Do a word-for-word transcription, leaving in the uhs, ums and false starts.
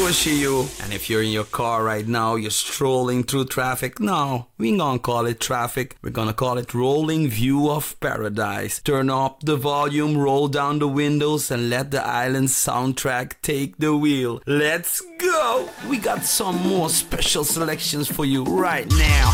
pushy you. And if you're in your car right now, you're strolling through traffic, no, we ain't gonna call it traffic. We're gonna call it rolling view of paradise. Turn up the volume, roll down the windows, and let the island soundtrack take the wheel. Let's go! We got some more special selections for you right now.